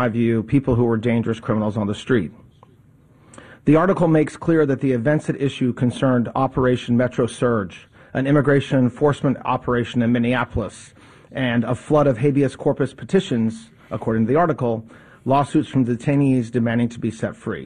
my view, people who were dangerous criminals on the street. The article makes clear that the events at issue concerned Operation Metro Surge, an immigration enforcement operation in Minneapolis, and a flood of habeas corpus petitions, according to the article, lawsuits from detainees demanding to be set free.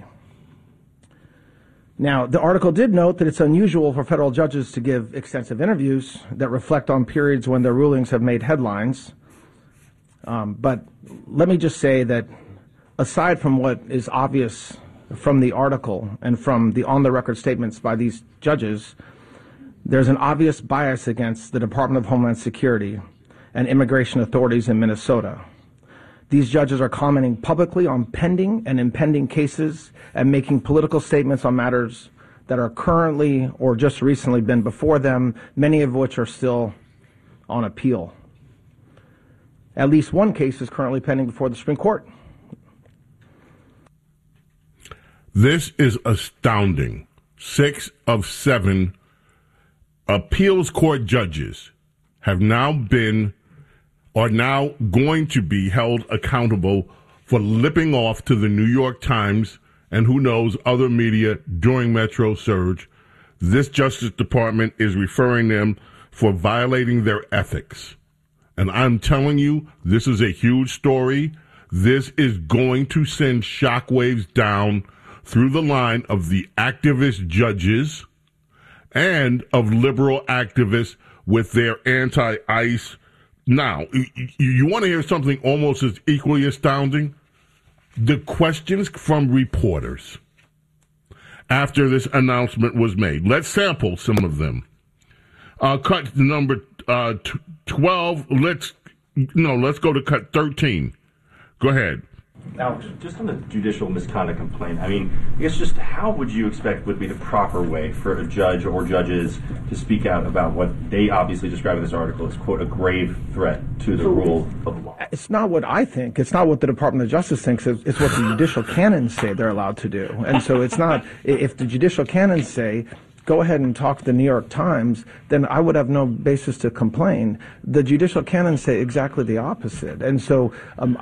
Now, the article did note that it's unusual for federal judges to give extensive interviews that reflect on periods when their rulings have made headlines. But let me just say that aside from what is obvious from the article and from the on-the-record statements by these judges, there's an obvious bias against the Department of Homeland Security and immigration authorities in Minnesota. These judges are commenting publicly on pending and impending cases and making political statements on matters that are currently or just recently been before them, many of which are still on appeal. At least one case is currently pending before the Supreme Court. This is astounding. 6 of 7 appeals court judges are now going to be held accountable for lipping off to the New York Times and who knows other media during Metro Surge. This Justice Department is referring them for violating their ethics. And I'm telling you, this is a huge story. This is going to send shockwaves down through the line of the activist judges and of liberal activists with their anti-ICE. Now, you want to hear something almost as equally astounding? The questions from reporters after this announcement was made. Let's sample some of them. Cut number 12. Let's go to cut 13. Go ahead. Now, just on the judicial misconduct complaint, I mean, I guess just how would you expect would be the proper way for a judge or judges to speak out about what they obviously describe in this article as, quote, a grave threat to the rule of law? It's not what I think. It's not what the Department of Justice thinks. It's what the judicial canons say they're allowed to do. And so it's not, if the judicial canons say, go ahead and talk to the New York Times, then I would have no basis to complain. The judicial canons say exactly the opposite. And so I'm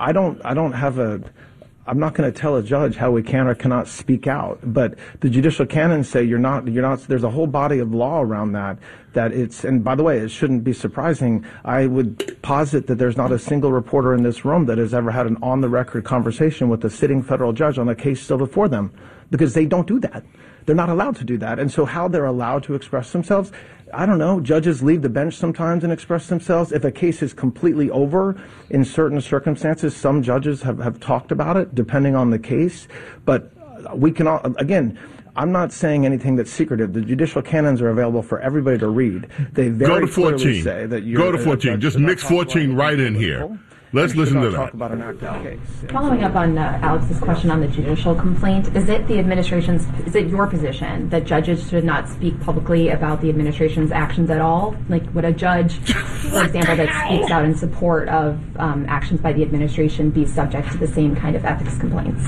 not going to tell a judge how he can or cannot speak out. But the judicial canons say you're not, there's a whole body of law around that it's, and by the way, it shouldn't be surprising. I would posit that there's not a single reporter in this room that has ever had an on-the-record conversation with a sitting federal judge on a case still before them, because they don't do that. They're not allowed to do that. And so how they're allowed to express themselves, I don't know. Judges leave the bench sometimes and express themselves. If a case is completely over, in certain circumstances, some judges have talked about it, depending on the case. But we can all, again, I'm not saying anything that's secretive. The judicial canons are available for everybody to read. They very clearly say that you're... Go to 14. Just mix 14 right in here. Let's listen to that. Talk about an active case. Following up on Alex's question on the judicial complaint, is it your position that judges should not speak publicly about the administration's actions at all? Like, would a judge, for example, that speaks out in support of actions by the administration be subject to the same kind of ethics complaints?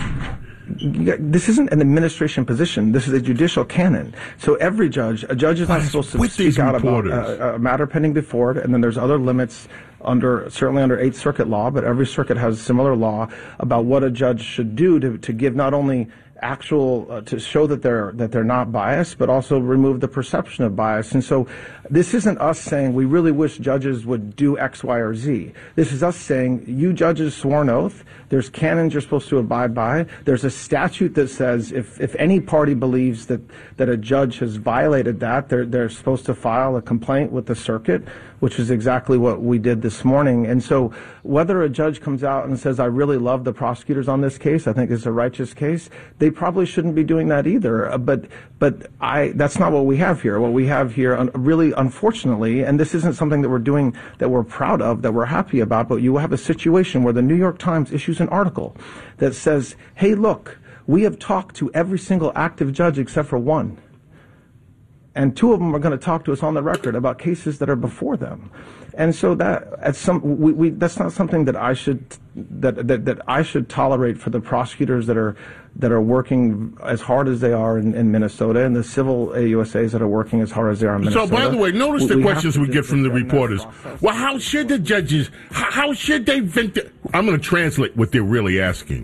This isn't an administration position. This is a judicial canon. So a judge is not supposed to speak out about a matter pending before it, and then there's other limits certainly under 8th Circuit law, but every circuit has similar law about what a judge should do to give not only actual to show that they're not biased, but also remove the perception of bias. And so this isn't us saying we really wish judges would do X, Y, or Z. This is us saying you judges swore an oath. There's canons you're supposed to abide by. There's a statute that says if any party believes that a judge has violated that, they're supposed to file a complaint with the circuit, which is exactly what we did this morning. And so whether a judge comes out and says, I really love the prosecutors on this case, I think it's a righteous case, they probably shouldn't be doing that either. But that's not what we have here. What we have here, really, unfortunately, and this isn't something that we're doing that we're proud of, that we're happy about, but you have a situation where the New York Times issues an article that says, hey, look, we have talked to every single active judge except for one. and two of them are going to talk to us on the record about cases that are before them. And so that that's not something that I should tolerate for the prosecutors that are working as hard as they are in Minnesota, and the civil AUSAs that are working as hard as they are in Minnesota. So, by the way, notice the questions we get from the reporters. Well, how should the judges? How should they? I'm going to translate what they're really asking.